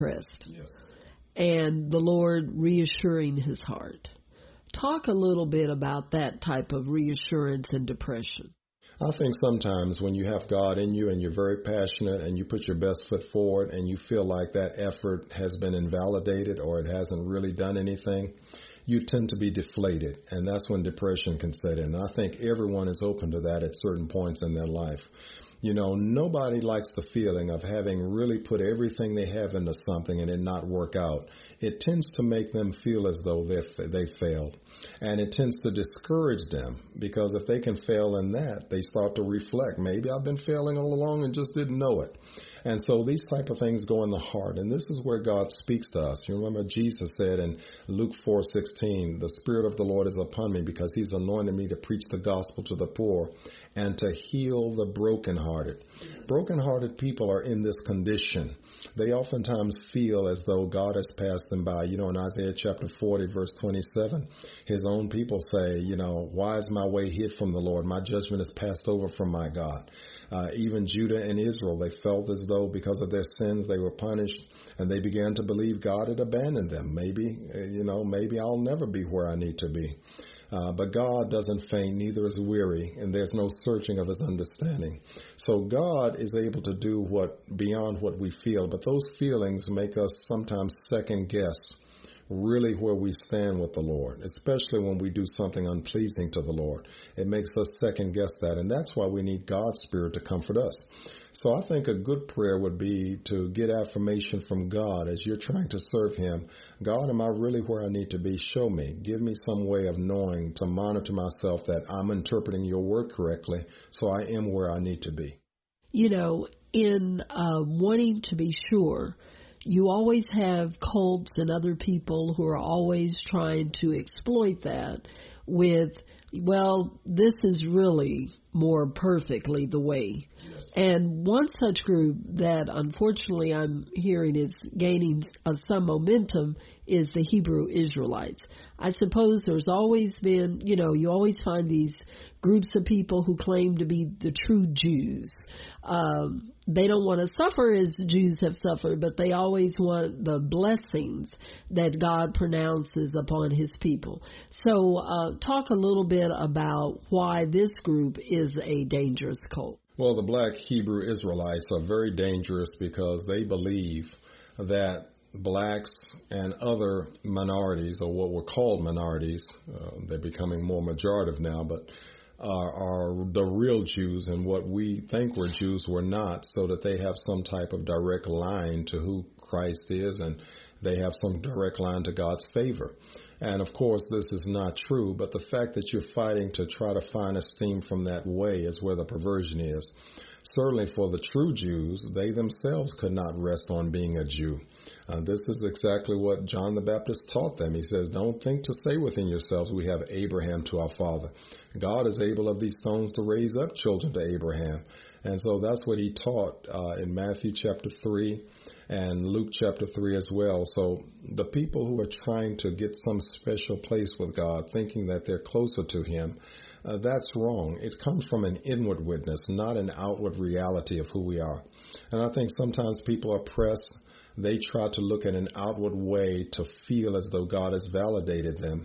depressed. Yes. And the Lord reassuring his heart. Talk a little bit about that type of reassurance in depression. I think sometimes when you have God in you and you're very passionate and you put your best foot forward and you feel like that effort has been invalidated or it hasn't really done anything, you tend to be deflated. And that's when depression can set in. And I think everyone is open to that at certain points in their life. You know, nobody likes the feeling of having really put everything they have into something and it not work out. It tends to make them feel as though they failed. And it tends to discourage them because if they can fail in that, they start to reflect. Maybe I've been failing all along and just didn't know it. And so these type of things go in the heart. And this is where God speaks to us. You remember Jesus said in Luke 4:16, the Spirit of the Lord is upon me because he's anointed me to preach the gospel to the poor and to heal the brokenhearted. Brokenhearted people are in this condition. They oftentimes feel as though God has passed them by. You know, in Isaiah chapter 40, verse 27, his own people say, you know, why is my way hid from the Lord? My judgment is passed over from my God. Even Judah and Israel, they felt as though because of their sins they were punished and they began to believe God had abandoned them. Maybe I'll never be where I need to be. But God doesn't faint, neither is weary, and there's no searching of his understanding. So God is able to do beyond what we feel, but those feelings make us sometimes second guess really where we stand with the Lord, especially when we do something unpleasing to the Lord. It makes us second guess that, and that's why we need God's Spirit to comfort us. So I think a good prayer would be to get affirmation from God as you're trying to serve him. God, am I really where I need to be? Show me. Give me some way of knowing to monitor myself that I'm interpreting your word correctly so I am where I need to be. You know, in wanting to be sure, you always have cults and other people who are always trying to exploit that with, well, this is really more perfectly the way. Yes. And one such group that unfortunately I'm hearing is gaining some momentum is the Hebrew Israelites. I suppose there's always been, you know, you always find these groups of people who claim to be the true Jews. They don't want to suffer as Jews have suffered, but they always want the blessings that God pronounces upon his people. So talk a little bit about why this group is a dangerous cult. Well, the black Hebrew Israelites are very dangerous because they believe that blacks and other minorities, or what were called minorities, they're becoming more majorative now, but are the real Jews, and what we think were Jews were not, so that they have some type of direct line to who Christ is, and they have some direct line to God's favor. And of course, this is not true, but the fact that you're fighting to try to find esteem from that way is where the perversion is. Certainly for the true Jews, they themselves could not rest on being a Jew. This is exactly what John the Baptist taught them. He says, don't think to say within yourselves, we have Abraham to our father. God is able of these stones to raise up children to Abraham. And so that's what he taught in Matthew chapter 3 and Luke chapter 3 as well. So the people who are trying to get some special place with God, thinking that they're closer to him, that's wrong. It comes from an inward witness, not an outward reality of who we are. And I think sometimes people are pressed. They try to look at an outward way to feel as though God has validated them.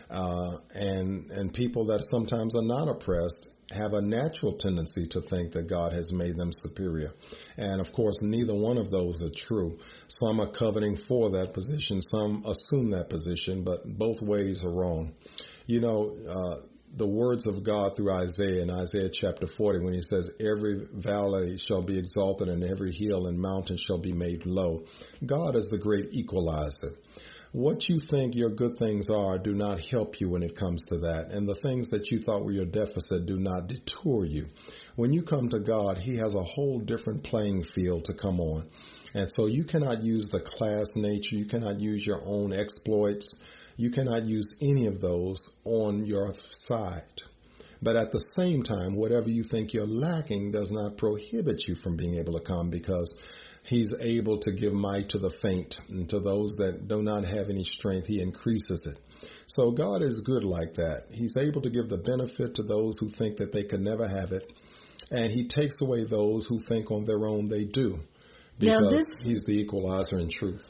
And people that sometimes are not oppressed have a natural tendency to think that God has made them superior. And of course, neither one of those are true. Some are coveting for that position. Some assume that position, but both ways are wrong. You know, the words of God through Isaiah in Isaiah chapter 40, when he says, every valley shall be exalted and every hill and mountain shall be made low. God is the great equalizer. What you think your good things are do not help you when it comes to that. And the things that you thought were your deficit do not detour you. When you come to God, he has a whole different playing field to come on. And so you cannot use the class nature. You cannot use your own exploits. You cannot use any of those on your side. But at the same time, whatever you think you're lacking does not prohibit you from being able to come, because he's able to give might to the faint, and to those that do not have any strength, he increases it. So God is good like that. He's able to give the benefit to those who think that they could never have it, and he takes away those who think on their own they do, because he's the equalizer in truth.